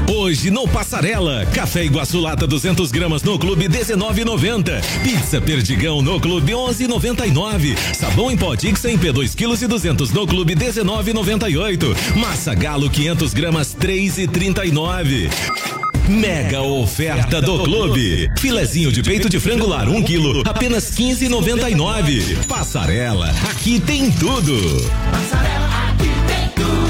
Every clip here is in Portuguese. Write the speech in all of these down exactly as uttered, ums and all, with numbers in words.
Hoje no Passarela, Café Iguaçu Lata duzentos gramas no Clube dezenove e noventa. Pizza Perdigão no Clube onze e noventa e nove. Sabão em pó Dixon P dois quilos e duzentos no Clube dezenove e noventa e oito. Massa Galo quinhentas gramas três e trinta e nove. Mega oferta do Clube. Filezinho de peito de frango lar um quilo, apenas quinze e noventa e nove. Passarela, aqui tem tudo. Passarela, aqui tem tudo.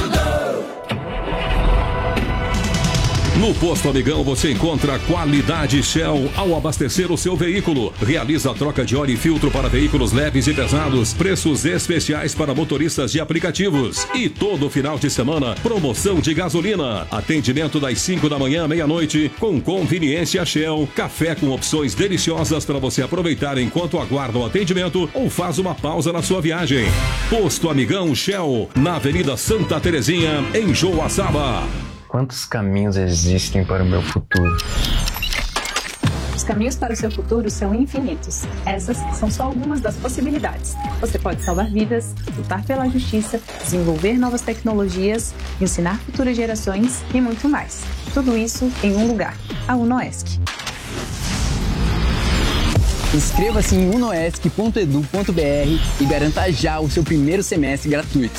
No Posto Amigão você encontra qualidade Shell ao abastecer o seu veículo. Realiza a troca de óleo e filtro para veículos leves e pesados. Preços especiais para motoristas de aplicativos. E todo final de semana, promoção de gasolina. Atendimento das cinco da manhã à meia-noite com conveniência Shell. Café com opções deliciosas para você aproveitar enquanto aguarda o atendimento ou faz uma pausa na sua viagem. Posto Amigão Shell, na Avenida Santa Terezinha, em Joaçaba. Quantos caminhos existem para o meu futuro? Os caminhos para o seu futuro são infinitos. Essas são só algumas das possibilidades. Você pode salvar vidas, lutar pela justiça, desenvolver novas tecnologias, ensinar futuras gerações e muito mais. Tudo isso em um lugar, a UNOESC. Inscreva-se em unoesc ponto edu ponto br e garanta já o seu primeiro semestre gratuito.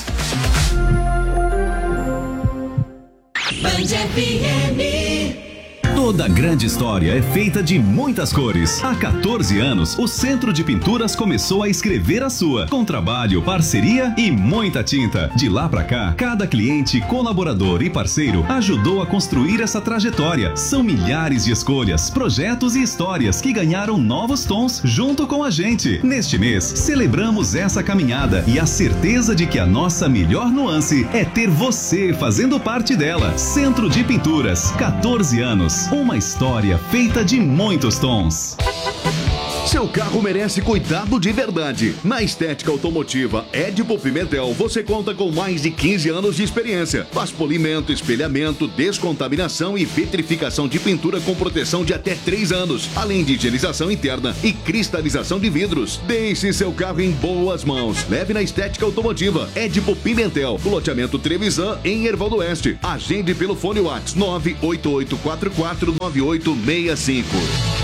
Band F M. Toda grande história é feita de muitas cores. Há quatorze anos, o Centro de Pinturas começou a escrever a sua, com trabalho, parceria e muita tinta. De lá pra cá, cada cliente, colaborador e parceiro ajudou a construir essa trajetória. São milhares de escolhas, projetos e histórias que ganharam novos tons junto com a gente. Neste mês, celebramos essa caminhada e a certeza de que a nossa melhor nuance é ter você fazendo parte dela. Centro de Pinturas, quatorze anos. Uma história feita de muitos tons. Seu carro merece cuidado de verdade. Na estética automotiva Edipo Pimentel, você conta com mais de quinze anos de experiência. Faz polimento, espelhamento, descontaminação e vitrificação de pintura com proteção de até três anos, além de higienização interna e cristalização de vidros. Deixe seu carro em boas mãos. Leve na estética automotiva Edipo Pimentel, no loteamento Trevisan, em Erval do Oeste. Agende pelo fone WhatsApp nove oito oito quatro quatro nove oito seis cinco.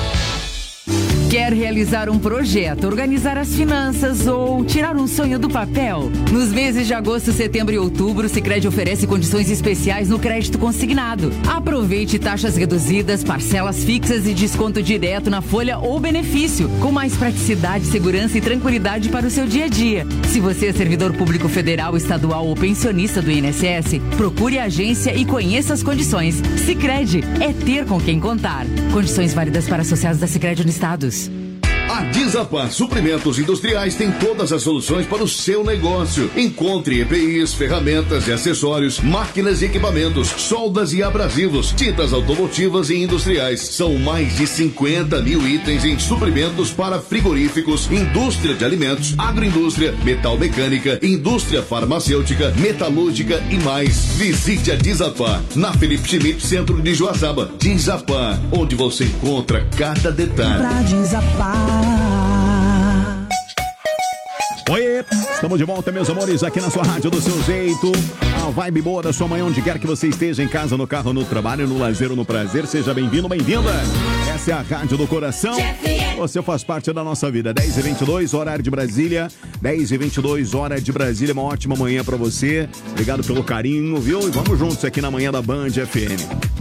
Quer realizar um projeto, organizar as finanças ou tirar um sonho do papel? Nos meses de agosto, setembro e outubro, o Sicredi oferece condições especiais no crédito consignado. Aproveite taxas reduzidas, parcelas fixas e desconto direto na folha ou benefício, com mais praticidade, segurança e tranquilidade para o seu dia a dia. Se você é servidor público federal, estadual ou pensionista do I N S S, procure a agência e conheça as condições. Sicredi é ter com quem contar. Condições válidas para associados da Sicredi Unistados. A Dizapar Suprimentos Industriais tem todas as soluções para o seu negócio. Encontre E P Is, ferramentas e acessórios, máquinas e equipamentos, soldas e abrasivos, tintas automotivas e industriais. São mais de cinquenta mil itens em suprimentos para frigoríficos, indústria de alimentos, agroindústria, metal mecânica, indústria farmacêutica, metalúrgica e mais. Visite a Dizapar, na Felipe Schmidt, centro de Joaçaba. Dizapar, onde você encontra cada detalhe. Pra Dizapar. Oi, estamos de volta, meus amores, aqui na sua rádio do seu jeito. A vibe boa da sua manhã, onde quer que você esteja, em casa, no carro, no trabalho, no lazer ou no prazer. Seja bem-vindo, bem-vinda. Essa é a Rádio do Coração. Você faz parte da nossa vida. dez e vinte e dois, horário de Brasília. dez e vinte e dois, hora de Brasília. Uma ótima manhã pra você. Obrigado pelo carinho, viu? E vamos juntos aqui na manhã da Band F M.